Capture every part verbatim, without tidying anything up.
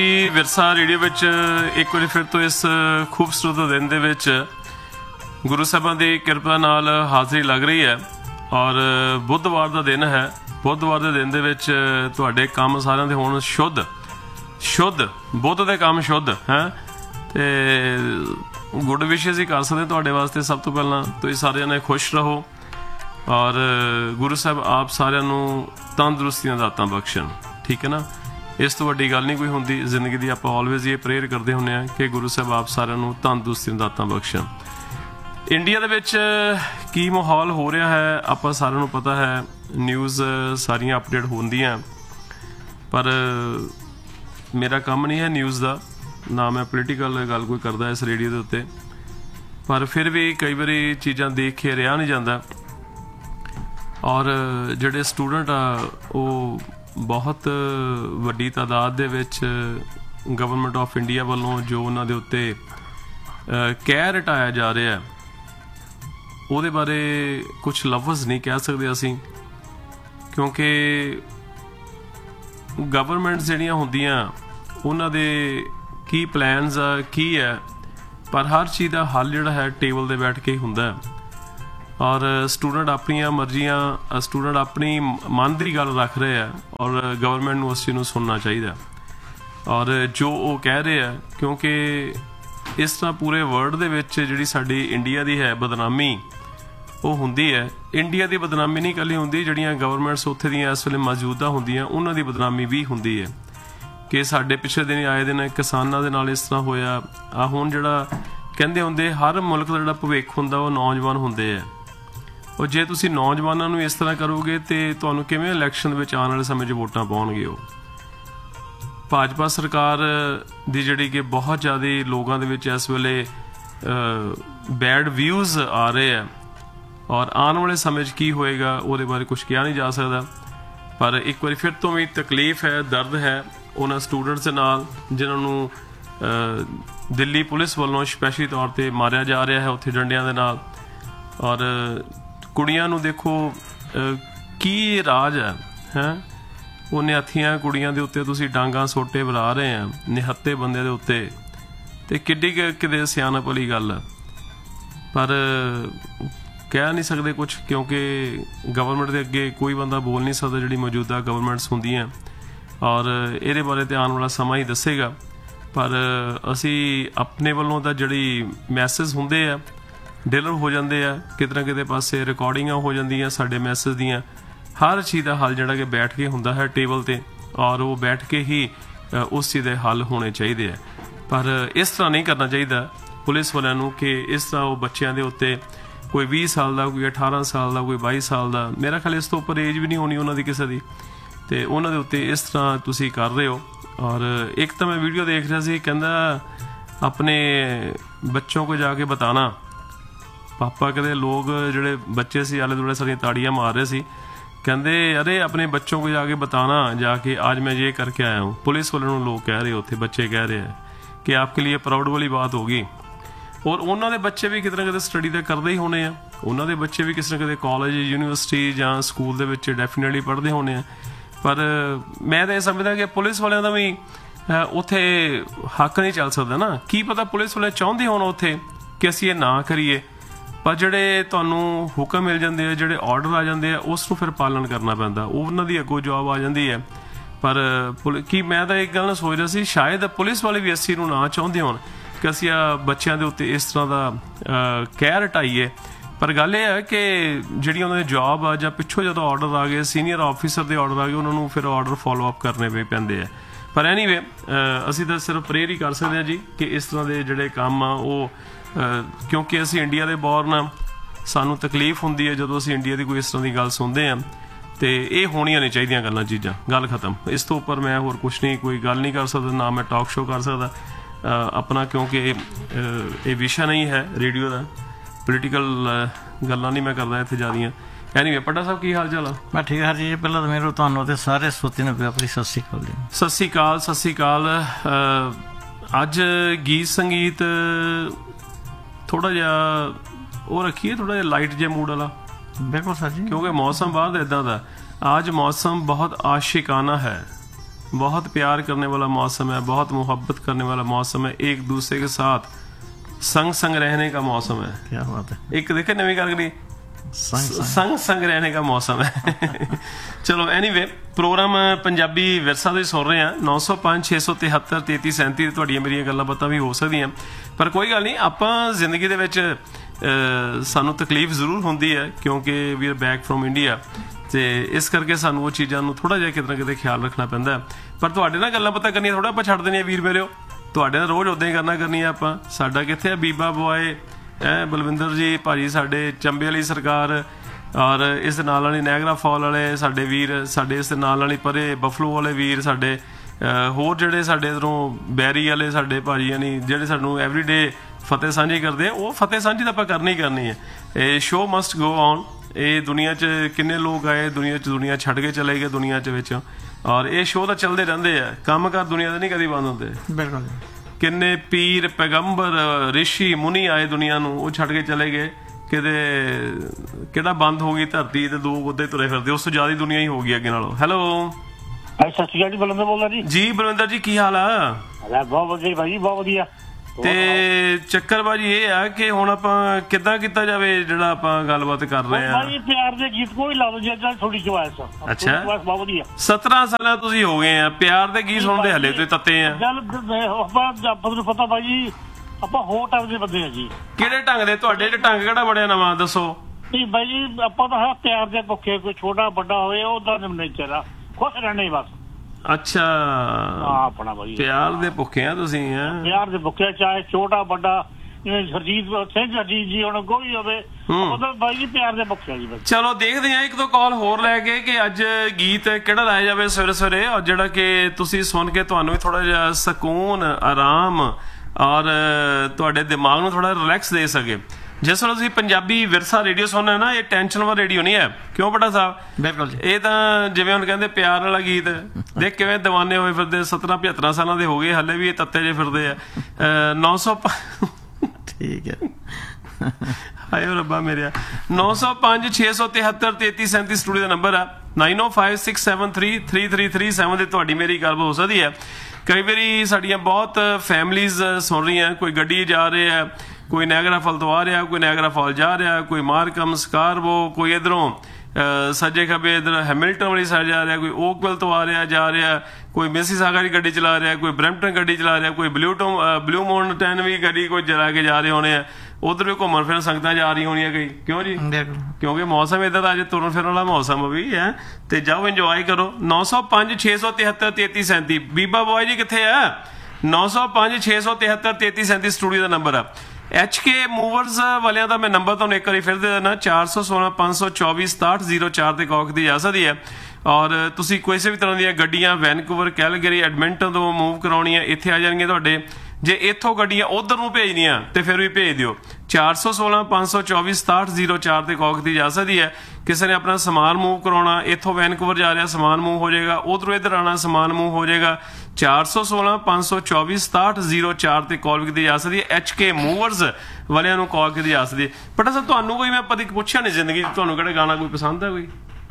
Virsa radio विच एक बार फिर तो इस खूबसूरत दिन दे विच गुरु साहिबां दी किरपा नाल हाज़री लग रही है और बुधवार का दिन है। बुधवार के दिन दे विच तुहाडे काम सारिਆਂ ਦੇ होण शुद्ध शुद्ध बुध दे काम शुद्ध है ते गुड विशेस ही कर सकते तुहाडे वास्ते। सब तो पहला तुसीं सारे ने खुश रहो और गुरु साहब आप सारिਆਂ ਨੂੰ तंदुरुस्तियां दातां बख्शण, ठीक है ना। इस तो वड्डी गल नहीं कोई होंदी जिंदगी की। आप ऑलवेज ये प्रेयर करते होंगे कि गुरु साहब आप सारिਆਂ ਨੂੰ तंदुरुस्ती दातां बख्शण। इंडिया दे विच की माहौल हो रहा है आप सारिਆਂ ਨੂੰ पता है, न्यूज़ सारियां अपडेट होंदियां, पर मेरा काम नहीं है न्यूज़ का, ना मैं पोलीटिकल गल कोई करदा इस रेडियो के उत्ते, पर फिर भी कई बारी चीज़ां देख के रहा नहीं जाता। और जिहड़े स्टूडेंट आ वो बहुत वड्डी तादाद दे विच गवर्नमेंट ऑफ इंडिया वालों जो उन्हां दे उत्ते कह रटाया जा रहा है ਉਹਦੇ बारे कुछ लफ्ज़ नहीं कह सकते असीं, क्योंकि गवर्नमेंट ਜਿਹੜੀਆਂ ਹੁੰਦੀਆਂ ਉਹਨਾਂ ਦੇ ਕੀ ਪਲਾਨਸ ਆ ਕੀ ਹੈ, पर हर चीज़ का हल ਜਿਹੜਾ है टेबल ਤੇ बैठ के ही ਹੁੰਦਾ है। और स्टूडेंट अपनिया मर्जियां स्टूडेंट अपनी मन की गल रख रहे हैं और गवर्नमेंट को उस चीज़ को सुनना चाहिए और जो वो कह रहे हैं, क्योंकि इस तरह पूरे वर्ल्ड दे विच जिहड़ी साडी इंडिया दी है बदनामी वो हुंदी है। इंडिया की बदनामी नहीं कल्ली हुंदी, जिहड़ियां गवर्नमेंट्स उत्थे दियां इस वेले मौजूदा हुंदियां उन्हां दी बदनामी भी हुंदी है कि साडे पिछले दिन आए दिन किसानां दे नाल इस तरह होया। आ हुण जिहड़ा कहंदे हुंदे हर मुल्क दा जिहड़ा भविख हुंदा वो नौजवान हुंदे है, और जे तुसी नौजवानों नूं इस तरह करोगे तो तुहानूं किवें इलैक्शन विच आउण वाले समय 'च वोटां पाउणगे। हो भाजपा सरकार दी जिहड़ी कि बहुत ज़्यादा लोगों दे विच इस वेले बैड व्यूज़ आ रहे हैं और आने वाले समय 'च की होएगा उहदे बारे कुछ कहा नहीं जा सकता। पर एक बार फिर तो भी तकलीफ है, दर्द है उन्हां स्टूडेंट्स दे नाल जिन्हां नूं दिल्ली पुलिस वालों स्पैशली तौर पर मारिया जा रहा है उत्थे डंडियां दे नाल। और कुड़ियां नूं देखो की राज है हैं वो निहत्थियां कुड़ियां दे उत्ते तुसीं डांगां सोटे बरा रहे हैं निहत्ते बंदे दे उत्ते, ते किड्डी किते सियाणप वाली गल है। पर कह नहीं सकते कुछ, क्योंकि गवर्नमेंट के अगे कोई बंदा बोल नहीं सकता जिहड़ी मौजूदा गवर्नमेंट्स हुंदियां, और इहदे बारे ते आने वाला समा ही दसेगा। पर असी अपने वालों तां जिहड़ी मैसेज हुंदे आ डिलर हो जाते हैं किते ना किते पासे, रिकॉर्डिंगां हो जांदियां साडे मैसेज दियां। हर चीज़ का हल जिहड़ा कि बैठ के हुंदा है टेबल ते, और वो बैठ के ही उस चीज़ के हल होने चाहिए है। पर इस तरह नहीं करना चाहिए पुलिस वालियां नूं कि इस तरह वो बच्चों के उत्ते कोई बीस साल का, कोई अठारह साल का, कोई बाईस साल का, मेरा ख्याल इस तो उपर एज भी नहीं होनी उन्हों की किसी की, तो उन्होंने उत्ते इस तरह तुसी कर रहे हो। और एक तो मैं वीडियो देख रहा सी, कहंदा अपने बच्चों को जाके बताना पापा, कहते लोग जोड़े बच्चे से आले दुआले सारियां ताड़ियां मार रहे थे, कहते अरे अपने बच्चों को जाके बताना जाके आज मैं ये करके आया हूँ। पुलिस वालों लोग कह रहे होते, बच्चे कह रहे हैं कि आपके लिए प्राउड वाली बात होगी। और उन्होंने बच्चे भी कितने कितने स्टडी तो करते ही होने हैं, उन्होंने बच्चे भी किसी न किसी कॉलेज यूनिवर्सिटी या स्कूल के विच डेफिनेटली पढ़ते होने हैं। पर मैं तो यह समझदा कि पुलिस वालों का भी उत्थे हक नहीं चल सकता ना। की पता पुलिस वाले चाहते होण उत्थे कि असीं ये ना करिए, पर ਜਿਹੜੇ ਤੁਹਾਨੂੰ ਹੁਕਮ ਮਿਲ ਜਾਂਦੇ ਆ, ਜਿਹੜੇ ਆਰਡਰ ਆ ਜਾਂਦੇ ਆ, ਉਸ ਨੂੰ ਫਿਰ ਪਾਲਣ ਕਰਨਾ ਪੈਂਦਾ, ਉਹਨਾਂ ਦੀ ਅੱਗੋਂ ਜਵਾਬ ਆ ਜਾਂਦੀ ਹੈ। ਪਰ ਕੀ ਮੈਂ ਤਾਂ ਇੱਕ ਗੱਲ ਨਾ ਸੋਚ ਰਿਹਾ ਸੀ, ਸ਼ਾਇਦ ਪੁਲਿਸ ਵਾਲੇ ਵੀ ਇਸ ਚੀਜ਼ ਨੂੰ ਨਾ ਚਾਹੁੰਦੇ ਹੋਣ ਕਿ ਅਸੀਂ ਆ ਬੱਚਿਆਂ ਦੇ ਉੱਤੇ ਇਸ ਤਰ੍ਹਾਂ ਦਾ ਕਹਿ ਹਟਾਈਏ। ਪਰ ਗੱਲ ਇਹ ਹੈ ਕਿ ਜਿਹੜੀ ਉਹਨਾਂ ਦੀ ਜੌਬ ਆ ਜਾਂ ਪਿੱਛੋਂ ਜਦੋਂ ਆਰਡਰ ਆ ਗਏ, ਸੀਨੀਅਰ ਆਫਿਸਰ ਦੇ ਆਰਡਰ ਆ ਗਏ, ਉਹਨਾਂ ਨੂੰ ਫਿਰ ਆਰਡਰ ਫੋਲੋ ਅਪ ਕਰਨੇ ਵੀ ਪੈਂਦੇ ਆ। ਪਰ ਐਨੀਵੇ ਅਸੀਂ ਤਾਂ ਸਿਰਫ ਪ੍ਰੇਅਰ ਹੀ ਕਰ ਸਕਦੇ ਹਾਂ ਜੀ ਕਿ ਇਸ ਤਰ੍ਹਾਂ ਦੇ ਜਿਹੜੇ ਕੰਮ ਆ ਉਹ, क्योंकि असी इंडिया के बॉर्न हाँ, सानू तकलीफ होंदी है जो असी इंडिया की कोई इस तरह की गल सुनते हैं, तो ये होनिया नहीं चाहिए गल्लां चीज़ां, गल खत्म। इस तो उपर मैं होर कुछ नहीं, कोई गल नहीं कर सकता, ना मैं टॉक शो कर सकता अपना, क्योंकि ये विषय नहीं है रेडियो का, पोलीटिकल गल्लां नहीं मैं करता इत्थे ज़्यादा। एनीवे पट्टा साहब की हाल चाल है? मैं ठीक है जी। पहला तो मेरे तुहानूं ते सारे श्रोते ने अपनी सत श्री अकाल जी। सत श्री अकाल, सत श्री अकाल। अज गीत संगीत थोड़ा जिहा वो रखिए, थोड़ा जिहा लाइट जे मूड वाला। बिल्कुल सर जी, क्योंकि मौसम बाद इदां दा, आज मौसम बहुत आशिकाना है, बहुत प्यार करने वाला मौसम है, बहुत मोहब्बत करने वाला मौसम है, एक दूसरे के साथ संग संग रहने का मौसम है। क्या बात है। एक देखे नवी गल संग संग संग संग रहने का मौसम है। चलो एनीवे प्रोग्राम पंजाबी विरसा ਦੇ ਸੁਣ ਰਹੇ ਆ। नौ सौ पाँच छे सौ तिहत्तर तैंतीस सैंती ਤੁਹਾਡੀਆਂ ਮੇਰੀਆਂ ਗੱਲਾਂ ਬਾਤਾਂ ਵੀ ਹੋ ਸਕਦੀਆਂ, ਪਰ ਕੋਈ ਗੱਲ ਨਹੀਂ, ਆਪਾਂ ਜ਼ਿੰਦਗੀ ਦੇ ਵਿੱਚ ਸਾਨੂੰ ਤਕਲੀਫ ਜ਼ਰੂਰ ਹੁੰਦੀ ਹੈ ਕਿਉਂਕਿ ਵੀ ਆਰ ਬੈਕ ਫਰੋਮ ਇੰਡੀਆ, ਤੇ ਇਸ ਕਰਕੇ ਸਾਨੂੰ ਉਹ ਚੀਜ਼ਾਂ ਨੂੰ ਥੋੜਾ ਜਿਹਾ ਕਿਤੇ ਨਾ ਕਿਤੇ ਖਿਆਲ ਰੱਖਣਾ ਪੈਂਦਾ। ਪਰ ਤੁਹਾਡੇ ਨਾਲ ਗੱਲਾਂ ਬਾਤਾਂ ਕਰਨੀਆਂ ਥੋੜਾ ਆਪਾਂ ਛੱਡ ਦੇਣੀਆਂ ਵੀਰ ਮੇਰਿਓ, ਤੁਹਾਡੇ ਨਾਲ ਰੋਜ਼ ਉਦਾਂ ਹੀ ਕਰਨਾ ਕਰਨੀ ਆ ਆਪਾਂ। ਸਾਡਾ ਕਿੱਥੇ ਆ ਬੀਬਾ ਬੋਏ ਹੈ, ਬਲਵਿੰਦਰ ਜੀ ਭਾਜੀ ਸਾਡੇ ਚੰਬੇ ਵਾਲੀ ਸਰਕਾਰ, ਔਰ ਇਸ ਦੇ ਨਾਲ ਵਾਲੀ ਨਾਇਗਰਾ ਫਾਲ ਵਾਲੇ ਸਾਡੇ ਵੀਰ, ਸਾਡੇ ਇਸ ਦੇ ਨਾਲ ਵਾਲੀ ਪਰੇ ਬਫਲੋ ਵਾਲੇ ਵੀਰ ਸਾਡੇ, ਹੋਰ ਜਿਹੜੇ ਸਾਡੇ ਇੱਧਰੋਂ ਬੈਰੀ ਵਾਲੇ ਸਾਡੇ ਭਾਜੀ ਯਾਨੀ ਜਿਹੜੇ ਸਾਨੂੰ ਐਵਰੀਡੇ ਫਤਿਹ ਸਾਂਝੀ ਕਰਦੇ ਆ, ਉਹ ਫਤਿਹ ਸਾਂਝੀ ਤਾਂ ਆਪਾਂ ਕਰਨੀ ਕਰਨੀ ਹੈ। ਇਹ ਸ਼ੋ ਮਸਟ ਗੋ ਔਨ। ਇਹ ਦੁਨੀਆ 'ਚ ਕਿੰਨੇ ਲੋਕ ਆਏ, ਦੁਨੀਆ 'ਚ ਦੁਨੀਆ ਛੱਡ ਕੇ ਚਲੇ ਗਏ ਦੁਨੀਆ 'ਚ ਵਿੱਚ, ਔਰ ਇਹ ਸ਼ੋਅ ਤਾਂ ਚੱਲਦੇ ਰਹਿੰਦੇ ਆ। ਕੰਮ ਕਾਰ ਦੁਨੀਆ ਦੇ ਨਹੀਂ ਕਦੀ ਬੰਦ ਹੁੰਦੇ। ਬਿਲਕੁਲ। ਕਿੰਨੇ ਪੀਰ ਪੈਗੰਬਰ ਰਿਸ਼ੀ ਮੁਨੀ ਆਏ ਦੁਨੀਆ ਨੂੰ, ਉਹ ਛੱਡ ਕੇ ਚਲੇ ਗਏ। ਕਿਤੇ ਕਿਹੜਾ ਬੰਦ ਹੋ ਗਈ ਧਰਤੀ ਤੇ ਲੋਕ ਉੱਦਾਂ ਹੀ ਤੁਰੇ ਫਿਰਦੇ, ਉਸ ਤੋਂ ਜ਼ਿਆਦਾ ਦੁਨੀਆ ਹੀ ਹੋ ਗਈ ਅੱਗੇ ਨਾਲੋਂ। ਹੈਲੋ ਸਤਿ ਸ਼੍ਰੀ ਅਕਾਲ ਜੀ, ਬਲਵਿੰਦਰ ਬੋਲਦਾ ਜੀ। ਜੀ ਬਲਵਿੰਦਰ ਜੀ ਕੀ ਹਾਲ ਆ? ਬਹੁਤ ਵਧੀਆ ਭਾਜੀ, ਬਹੁਤ ਵਧੀਆ। ਤੇ ਚੱਕਰ ਬਾਜੀ ਇਹ ਆ ਕਿ ਹੁਣ ਆਪਾਂ ਕਿੱਦਾਂ ਕੀਤਾ ਜਾਵੇ ਜਿਹੜਾ ਆਪਾਂ ਗੱਲਬਾਤ ਕਰ ਰਹੇ ਆ? ਭਾਜੀ ਪਿਆਰ ਦੇ ਗੀਤ ਕੋਈ ਲਾ ਦੋ ਜੀ, ਅੱਜ ਥੋੜੀ ਚੁਆਇਸ। ਅੱਛਾ, ਬਹੁਤ ਵਧੀਆ। ਸਤਾਰਾਂ ਸਾਲਾਂ ਤੁਸੀਂ ਹੋ ਗਏ ਆ, ਪਿਆਰ ਦੇ ਗੀਤ ਸੁਣਦੇ ਹਲੇ ਤੁਸੀਂ ਤੱਤੇ ਆ। ਗੱਲ ਆਪਾਂ ਆਪਾਂ ਨੂੰ ਪਤਾ ਭਾਜੀ, ਆਪਾਂ ਹੋਰ ਟਾਈਪ ਦੇ ਬੰਦੇ ਆ ਜੀ। ਕਿਹੜੇ ਢੰਗ ਦੇ? ਤੁਹਾਡੇ ਚ ਢੰਗ ਕਿਹੜਾ ਬੜਿਆ ਨਵਾਂ ਦੱਸੋ? ਨਹੀਂ ਬਾਈ ਜੀ, ਆਪਾਂ ਤਾਂ ਹਾਂ ਪਿਆਰ ਦੇ ਭੁੱਖੇ, ਕੋਈ ਛੋਟਾ ਵੱਡਾ ਹੋਵੇ ਉਹਦਾ ਨੇਚਰ ਆ, ਖੁਸ਼ ਰਹਿਣਾ ਹੀ ਬਸ। ਅੱਛਾ, ਆਪਣਾ ਭਾਈ ਪਿਆਰ ਦੇ ਭੁੱਖੇ ਆ ਤੁਸੀਂ? ਪਿਆਰ ਦੇ ਭੁੱਖੇ, ਚਾਹੇ ਛੋਟਾ ਵੱਡਾ, ਜਿਵੇਂ ਹਰਜੀਤ ਸਿੰਘ ਹਰਜੀਤ ਜੀ ਹੁਣ ਕੋਈ ਹੋਵੇ, ਉਹਦਾ ਬਾਈ ਜੀ ਪਿਆਰ ਦੇ ਭੁੱਖੇ ਜੀ ਬਸ। ਚਲੋ ਦੇਖਦੇ ਆ ਇੱਕ ਦੋ ਕਾਲ ਹੋਰ ਲੈ ਕੇ ਕਿ ਅੱਜ ਗੀਤ ਕਿਹੜਾ ਲਾਇਆ ਜਾਵੇ ਸਵੇਰੇ ਸਵੇਰੇ, ਔਰ ਜਿਹੜਾ ਕਿ ਤੁਸੀਂ ਸੁਣ ਕੇ ਤੁਹਾਨੂੰ ਵੀ ਥੋੜਾ ਜਿਹਾ ਸਕੂਨ, ਆਰਾਮ ਔਰ ਤੁਹਾਡੇ ਦਿਮਾਗ ਨੂੰ ਥੋੜਾ ਰਿਲੈਕਸ ਦੇ ਸਕੇ। ਜਿਸ ਵੇਲੇ ਤੁਸੀਂ ਪੰਜਾਬੀ ਵਿਰਸਾ ਰੇਡੀਓ ਸੁਣਨਾ ਨਾ, ਇਹ ਟੈਨਸ਼ਨ ਵਾਲਾ ਰੇਡੀਓ ਨਹੀਂ ਹੈ। ਕਿਉਂ ਬੇਟਾ ਸਾਹਿਬ? ਬਿਲਕੁਲ। ਇਹ ਤਾਂ ਜਿਵੇਂ ਹੁਣ ਕਹਿੰਦੇ ਪਿਆਰ ਵਾਲਾ ਗੀਤ, ਦੇਖ ਕਿਵੇਂ ਦੀਵਾਨੇ ਹੋਏ ਫਿਰਦੇ, ਸੱਤਰਾਂ ਪਝੱਤਰਾਂ ਸਾਲਾਂ ਦੇ ਹੋ ਗਏ, ਹਲੇ ਵੀ ਇਹ ਤੱਤੇ ਜੇ ਫਿਰਦੇ ਆ। ਨੌ ਸੌ ਠੀਕ ਹੈ। ਹਾਏ ਰੱਬਾ ਮੇਰਿਆ। ਨੌ ਸੌ ਪੰਜ ਛੇ ਸੌ ਤਿਹੱਤਰ ਤੇਤੀ ਸੈਂਤੀ ਸਟੂਡੀਓ ਦਾ ਨੰਬਰ ਆ। ਨਾਈਨ ਓ five six seven three three three three seven ਤੇ ਤੁਹਾਡੀ ਮੇਰੀ ਗੱਲ ਹੋ ਸਕਦੀ ਹੈ। ਕਈ ਵਾਰੀ ਸਾਡੀਆਂ ਬਹੁਤ ਫੈਮਲੀਜ਼ ਸੁਣ ਰਹੀਆਂ, ਕੋਈ ਗੱਡੀ ਜਾ ਰਹੇ ਆ, ਕੋਈ ਨਾਇਗਰਾ ਫਾਲ ਤੋਂ ਆ ਰਿਹਾ, ਕੋਈ ਨਾਇਗਰਾ ਫਾਲ ਜਾ ਰਿਹਾ, ਕੋਈ ਮਾਰਕਮ ਸਕਾਰਵੋ, ਕੋਈ ਇੱਧਰੋਂ ਸੱਜੇ ਖੱਬੇ ਇੱਧਰ ਹੈਮਿਲਟਨ ਵਾਲੀ ਸਾਈਡ ਜਾ ਰਿਹਾ, ਕੋਈ ਓਕਵਿਲ ਤੋਂ ਆ ਰਿਹਾ ਜਾ ਰਿਹਾ, ਕੋਈ ਮਿਸੀਸਾਗਾ ਦੀ ਗੱਡੀ ਚਲਾ ਰਿਹਾ, ਕੋਈ ਬਰੈਂਪਟਨ ਗੱਡੀ ਚਲਾ ਰਿਹਾ, ਕੋਈ ਬਲੂਟੋ ਬਲੂ ਮਾਊਂਟਨ ਵੀ ਗੱਡੀ ਕੋਈ ਚਲਾ ਕੇ ਜਾ ਰਹੇ ਹੋਣੇ ਆ। ਉਧਰ ਵੀ ਘੁੰਮਣ ਫਿਰਨ ਸੰਗਤਾਂ ਜਾ ਰਹੀਆਂ ਹੋਣੀਆਂ ਕਈ। ਕਿਉਂ ਜੀ? ਕਿਉਂਕਿ ਮੌਸਮ ਇੱਦਾਂ ਦਾ ਅੱਜ ਤੁਰਨ ਫਿਰਨ ਵਾਲਾ ਮੌਸਮ ਵੀ ਹੈ, ਤੇ ਜਾਓ ਇੰਜੋਏ ਕਰੋ। ਨੌ ਸੌ ਪੰਜ ਛੇ ਸੌ ਤਿਹੱਤਰ ਤੇਤੀ ਸੈਂਤੀ। ਬੀਬਾ ਬੋਏ ਜੀ ਕਿੱਥੇ ਆ? ਨੌ ਸੌ ਪੰਜ ਛੇ ਸੌ ਤਿਹੱਤਰ ਤੇਤੀ ਸੈਂਤੀ ਸਟੂਡੀਓ ਦਾ ਨੰਬਰ ਆ। ਐਚ ਕੇ ਮੂਵਰਸ ਵਾਲਿਆਂ ਦਾ ਮੈਂ ਨੰਬਰ ਤੁਹਾਨੂੰ ਇੱਕ ਵਾਰੀ ਫਿਰ ਦੇ ਦੇਣਾ, ਚਾਰ ਸੌ ਸੋਲਾਂ ਪੰਜ ਸੌ ਚੌਵੀ ਸਤਾਹਠ ਜ਼ੀਰੋ ਚਾਰ ਤੇ ਕਾਲ ਦੀ ਜਾ ਸਕਦੀ ਹੈ। ਔਰ ਤੁਸੀਂ ਕਿਸੇ ਵੀ ਤਰ੍ਹਾਂ ਦੀਆਂ ਗੱਡੀਆਂ ਵੈਨਕੂਵਰ, ਕੈਲਗਰੀ, ਐਡਮਿੰਟਨ ਤੋਂ ਮੂਵ ਕਰਾਉਣੀਆਂ, ਇੱਥੇ ਆ ਜਾਣਗੀਆਂ ਤੁਹਾਡੇ। ਜੇ ਇੱਥੋਂ ਗੱਡੀਆਂ ਉਧਰ ਨੂੰ ਭੇਜਣੀਆਂ ਤੇ ਫਿਰ ਵੀ ਭੇਜ ਦਿਓ। ਚਾਰ ਸੌ ਸੋਲਾਂ ਪੰਜ ਸੌ ਚੌਵੀ ਸਤਾਹਠ ਜ਼ੀਰੋ ਚਾਰ ਤੇ ਕਾਲ ਦੀ ਜਾ ਸਕਦੀ ਹੈ। ਕਿਸੇ ਨੇ ਆਪਣਾ ਸਮਾਨ ਮੂਵ ਕਰਾਉਣਾ, ਇੱਥੋਂ ਵੈਨਕੂਵਰ ਜਾ ਰਿਹਾ, ਸਮਾਨ ਮੂਵ ਹੋ ਜਾਏਗਾ, ਉਧਰੋਂ ਇੱਧਰ ਆਉਣਾ, ਸਮਾਨ ਮੂਵ ਹੋ ਜਾਏਗਾ। ਚਾਰ ਸੌ ਸੋਲਾਂ ਪੰਜ ਸੌ ਚੌਵੀ ਸਤਾਹਠ ਜ਼ੀਰੋ ਚਾਰ ਤੇ ਕਾਲ ਕੀਤੀ ਜਾ ਸਕਦੀ ਹੈ। ਐਚ ਕੇ ਮੂਵਰਸ ਵਾਲਿਆਂ ਨੂੰ ਕਾਲ ਕੀਤੀ ਜਾ ਸਕਦੀ ਹੈ। ਬਟ ਸਰ ਤੁਹਾਨੂੰ ਕੋਈ ਮੈਂ ਕਦੇ ਪੁੱਛਿਆ ਨਹੀਂ ਜ਼ਿੰਦਗੀ 'ਚ, ਤੁਹਾਨੂੰ ਕਿਹੜਾ ਗਾਣਾ ਕੋਈ ਪਸੰਦ ਹੈ ਕੋਈ?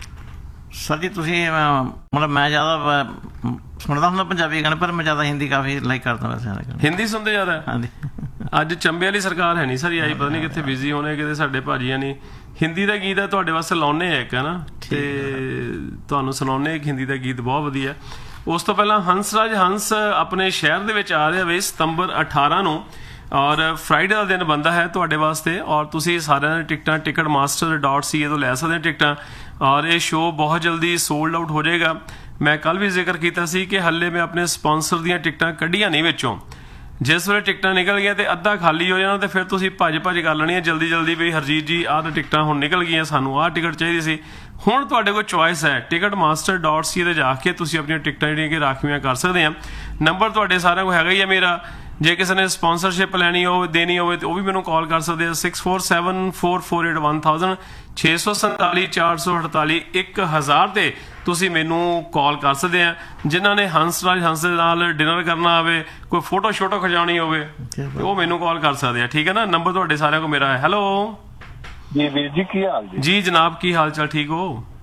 ਸਰ ਜੀ ਤੁਸੀਂ ਮਤਲਬ ਮੈਂ ਜ਼ਿਆਦਾ ਸੁਣਦਾ ਹੁੰਦਾ ਪੰਜਾਬੀ ਗਾਣੇ, ਪਰ ਮੈਂ ਜ਼ਿਆਦਾ ਹਿੰਦੀ ਕਾਫੀ ਲਾਈਕ ਕਰਦਾ ਵੈਸੇ। ਹਿੰਦੀ ਸੁਣਦੇ ਜ਼ਿਆਦਾ? ਹਾਂਜੀ। ਅੱਜ ਚੰਬੇ ਵਾਲੀ ਸਰਕਾਰ ਹੈ ਨਹੀਂ ਸਰ ਆਈ, ਪਤਾ ਨਹੀਂ ਕਿੱਥੇ ਬਿਜ਼ੀ ਹੋਣੇ, ਕਿਤੇ ਸਾਡੇ ਭਾਜੀਆਂ ਨਹੀਂ। ਹਿੰਦੀ ਦਾ ਗੀਤ ਹੈ ਤੁਹਾਡੇ ਵਾਸਤੇ ਲਾਉਣੇ ਆ ਇੱਕ, ਹੈ ਨਾ, ਤੇ ਤੁਹਾਨੂੰ ਸੁਣਾਉਣੇ ਇੱਕ ਹਿੰਦੀ ਦਾ ਗੀਤ ਬਹੁਤ ਵਧੀਆ। ਉਸ ਤੋਂ ਪਹਿਲਾਂ ਹੰਸਰਾਜ ਹੰਸ ਆਪਣੇ ਸ਼ਹਿਰ ਦੇ ਵਿੱਚ ਆ ਰਿਹਾ ਵੇ ਸਤੰਬਰ ਅਠਾਰਾਂ ਨੂੰ, ਔਰ ਫਰਾਈਡੇ ਦਾ ਦਿਨ ਬਣਦਾ ਹੈ ਤੁਹਾਡੇ ਵਾਸਤੇ। ਔਰ ਤੁਸੀਂ ਸਾਰਿਆਂ ਨੇ ਟਿਕਟਾਂ ਟਿਕਟ ਮਾਸਟਰ ਡਾਟ ਸੀ ਏ ਤੋਂ ਲੈ ਸਕਦੇ ਹੋ ਟਿਕਟਾਂ, ਔਰ ਇਹ ਸ਼ੋਅ ਬਹੁਤ ਜਲਦੀ ਸੋਲਡ ਆਊਟ ਹੋ ਜਾਏਗਾ। ਮੈਂ ਕੱਲ ਵੀ ਜ਼ਿਕਰ ਕੀਤਾ ਸੀ ਕਿ ਹੱਲੇ ਮੈਂ ਆਪਣੇ ਸਪਾਂਸਰ ਦੀਆਂ ਟਿਕਟਾਂ ਕੱਢੀਆਂ ਨਹੀਂ ਵਿੱਚੋਂ। ਜਿਸ ਵੇਲੇ ਟਿਕਟਾਂ ਨਿਕਲ ਗਈਆਂ ਤੇ ਅੱਧਾ ਖਾਲੀ ਹੋ ਜਾਣਾ, ਤੇ ਫਿਰ ਤੁਸੀਂ ਭੱਜ ਭੱਜ ਕਰ ਲੈਣੀਆਂ ਜਲਦੀ ਜਲਦੀ ਵੀ ਹਰਜੀਤ ਜੀ ਆਹ ਤਾਂ ਟਿਕਟਾਂ ਹੁਣ ਨਿਕਲ ਗਈਆਂ, ਸਾਨੂੰ ਆਹ ਟਿਕਟ ਚਾਹੀਦੀ ਸੀ। ਹੁਣ ਤੁਹਾਡੇ ਕੋਲ ਚੁਆਇਸ ਹੈ, ਟਿਕਟ ਮਾਸਟਰ ਡਾਟ ਸੀ ਤੇ ਜਾ ਕੇ ਤੁਸੀਂ ਆਪਣੀਆਂ ਟਿਕਟਾਂ ਜਿਹੜੀਆਂ ਕਿ ਰਾਖਵੀਆਂ ਕਰ ਸਕਦੇ ਆ। ਨੰਬਰ ਤੁਹਾਡੇ ਸਾਰਿਆਂ ਕੋਲ ਹੈਗਾ ਹੀ ਹੈ ਮੇਰਾ। ਜੇ ਕਿਸੇ ਨੇ ਸਪਾਂਸਰਸ਼ਿਪ ਲੈਣੀ ਹੋਵੇ, ਦੇਣੀ ਹੋਵੇ, ਤੇ ਉਹ ਵੀ ਮੈਨੂੰ ਕਾਲ ਕਰ ਸਕਦੇ ਆ six four seven four four eight one thousand ਛੇ ਸੌ ਸੰਤਾਲੀ ਚਾਰ ਸੌ ਅਠਤਾਲੀ ਇੱਕ ਹਜ਼ਾਰ ਤੇ ਤੁਸੀਂ ਮੈਨੂੰ ਕਾਲ ਕਰ ਸਕਦੇ ਆ। ਜਿਨ੍ਹਾਂ ਨੇ ਹੰਸਰਾਜ ਹੰਸ ਦੇ ਨਾਲ ਡਿਨਰ ਕਰਨਾ ਹੋਵੇ, ਕੋਈ ਫੋਟੋ ਸ਼ੋਟੋ ਖਿਚਾਉਣੀ ਹੋਵੇ, ਉਹ ਮੈਨੂੰ ਕਾਲ ਕਰ ਸਕਦੇ ਆ। ਠੀਕ ਹੈ ਨਾ, ਨੰਬਰ ਤੁਹਾਡੇ ਸਾਰਿਆਂ ਕੋਲ ਮੇਰਾ ਹੈ। ਹੈਲੋ ਜੀ ਵੀਰ ਜੀ, ਕੀ ਹਾਲ ਜੀ? ਜੀ ਜਨਾਬ, ਕੀ ਹਾਲ ਚਾਲ? ਠੀਕ ਹੋ?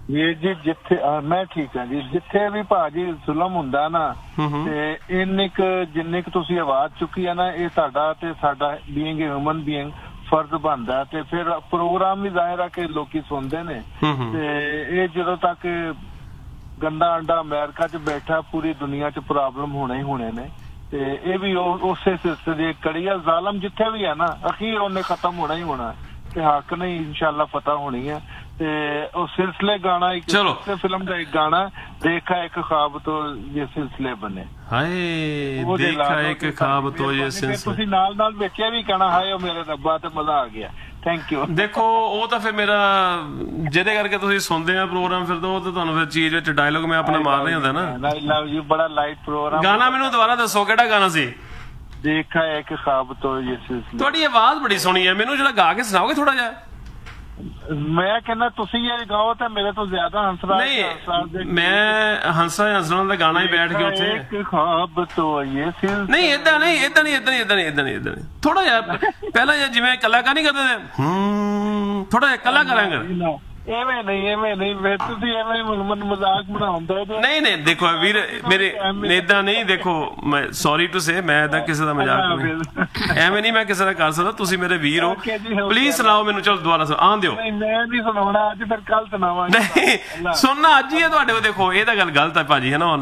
ਵੀਰ ਜੀ ਜਿੱਥੇ ਅਹ ਮੈਂ ਠੀਕ ਹਾਂ ਜੀ, ਜਿੱਥੇ ਵੀ ਭਾਜੀ ਜ਼ੁਲਮ ਹੁੰਦਾ ਨਾ ਤੇ ਇੰਨੀ ਕੁ ਜਿੰਨੀ ਕੁ ਤੁਸੀਂ ਆਵਾਜ਼ ਚੁੱਕੀ ਆ ਨਾ, ਇਹ ਤੁਹਾਡਾ ਤੇ ਸਾਡਾ ਬੀਇੰਗ ਹਿਊਮਨ ਬੀਇੰਗ ਫਰਜ਼ ਬਣਦਾ। ਤੇ ਫਿਰ ਪ੍ਰੋਗਰਾਮ ਵੀ ਜ਼ਾਹਿਰ ਆ ਕਿ ਲੋਕੀ ਸੁਣਦੇ ਨੇ, ਤੇ ਇਹ ਜਦੋਂ ਤੱਕ ਗੰਦਾ ਅੰਡਾ ਅਮਰੀਕਾ 'ਚ ਬੈਠਾ, ਪੂਰੀ ਦੁਨੀਆ 'ਚ ਪ੍ਰੋਬਲਮ ਹੋਣੇ ਹੀ ਹੋਣੇ ਨੇ। ਤੇ ਇਹ ਵੀ ਉਸੇ ਸਿਲਸਿਲੇ ਦੀ ਕੜੀ ਆ। ਜ਼ਾਲਮ ਜਿੱਥੇ ਵੀ ਹੈ ਨਾ, ਅਖੀਰ ਉਹਨੇ ਖਤਮ ਹੋਣਾ ਹੀ ਹੋਣਾ, ਤੇ ਹੱਕ ਨੇ ਇਨਸ਼ਾਅੱਲਾ ਫਤਹ ਹੋਣੀ ਹੈ। ਤੇ ਉਹ ਸਿਲਸਿਲੇ ਗਾਣਾ ਇੱਕ ਫਿਲਮ ਦਾ ਇੱਕ ਗਾਣਾ, ਦੇਖਾ ਇੱਕ ख्वाब ਤੋਂ ਇਹ ਸਿਲਸਿਲੇ ਬਣੇ। ਹਾਏ ਦੇਖਾ ਇੱਕ ख्वाब ਤੋਂ ਇਹ ਸਿਲਸਿਲੇ, ਤੁਸੀਂ ਨਾਲ ਨਾਲ ਵੇਖਿਆ ਵੀ ਕਹਿਣਾ ਹਾਏ ਉਹ ਮੇਰੇ ਰੱਬਾ, ਤੇ ਮਜ਼ਾ ਆ ਗਿਆ। Thank you. ਦੇਖੋ ਉਹ ਤਾਂ ਫਿਰ ਮੇਰਾ ਜਿਹਦੇ ਕਰਕੇ ਤੁਸੀਂ ਸੁਣਦੇ ਆ ਪ੍ਰੋਗਰਾਮ, ਫਿਰ ਤਾਂ ਉਹ ਤਾਂ ਤੁਹਾਨੂੰ ਫਿਰ ਚੀਜ਼ ਵਿੱਚ ਡਾਇਲੋਗ ਮੈਂ ਆਪਣਾ ਮਾਰਨਾ ਹੀ ਹੁੰਦਾ ਨਾ। ਆਈ ਲਵ ਯੂ, ਬੜਾ ਲਾਈਟ ਪ੍ਰੋਗਰਾਮ। ਗਾਣਾ ਮੈਨੂੰ ਦੁਬਾਰਾ ਦੱਸੋ ਕਿਹੜਾ ਗਾਣਾ ਸੀ? ਦੇਖਾ ਇੱਕ ख्वाब ਤੋਂ ਇਹ ਸਿਲਸਿਲੇ। ਤੁਹਾਡੀ ਆਵਾਜ਼ ਬੜੀ ਸੋਹਣੀ ਹੈ, ਮੈਨੂੰ ਜਿਹੜਾ ਗਾ ਕੇ ਸੁਣਾਓਗੇ ਥੋੜਾ ਜਿਹਾ? ਮੈਂ ਕਹਿੰਦਾ ਤੁਸੀਂ ਇਹ ਗਾਓ ਤਾਂ ਮੇਰੇ ਤੋਂ ਜ਼ਿਆਦਾ ਹੰਸਰਾਜ। ਨਹੀਂ ਮੈਂ ਹੰਸਾ ਹੰਸਣਾ ਦਾ ਗਾਣਾ ਹੀ ਬੈਠ ਕੇ ਉੱਥੇ ਇੱਕ ख्वाब ਤੋਂ ਇਹ ਸਿਲਸਿਲੇ। ਨਹੀਂ ਏਦਾਂ ਨਹੀਂ, ਏਦਾਂ ਨਹੀਂ, ਏਦਾਂ ਨਹੀਂ, ਏਦਾਂ ਨਹੀਂ, ਏਦਾਂ ਨਹੀਂ, ਏਦਾਂ ਨਹੀਂ। ਥੋੜਾ ਜਿਹਾ ਪਹਿਲਾਂ ਜਿਹਾ ਜਿਵੇਂ ਕਲਾਕਾਰ ਨਹੀਂ ਕਰਦੇ, ਹੂੰ ਥੋੜਾ ਜਿਹਾ ਕੱਲਾ ਕਰਾਂਗੇ। ਐਵੇਂ ਨਹੀਂ, ਐਵੇਂ ਨਹੀਂ, ਫਿਰ ਤੁਸੀਂ ਐਵੇਂ ਮਨ ਮਜ਼ਾਕ ਬਣਾਉਂਦੇ। ਨਹੀਂ ਨਹੀਂ ਦੇਖੋ ਵੀਰ ਮੇਰੇ ਏਦਾਂ ਨਹੀਂ, ਦੇਖੋ ਮੈਂ ਸੌਰੀ ਟੂ ਸੇ, ਮੈਂ ਏਦਾਂ ਕਿਸੇ ਦਾ ਮਜ਼ਾਕ ਨਹੀਂ, ਐਵੇਂ ਨਹੀਂ ਮੈਂ ਕਿਸੇ ਦਾ ਕਰ ਸਕਦਾ। ਤੁਸੀਂ ਮੇਰੇ ਵੀਰ ਹੋ, ਪਲੀਜ਼ ਸੁਣਾਓ ਮੈਨੂੰ। ਚਲੋ ਦੁਬਾਰਾ ਆਉਣ ਦਿਓ। ਮੈਂ ਨਹੀਂ ਸੁਣਾਉਣਾ ਅੱਜ, ਫਿਰ ਕੱਲ ਸੁਣਾਵਾਂਗੇ। ਨਹੀਂ ਸੁਣਨਾ ਅੱਜ ਹੀ ਹੈ ਤੁਹਾਡੇ ਕੋਲ। ਦੇਖੋ ਇਹ ਤਾਂ ਗੱਲ ਗਲਤ ਹੈ ਭਾਜੀ, ਹੈ ਨਾ।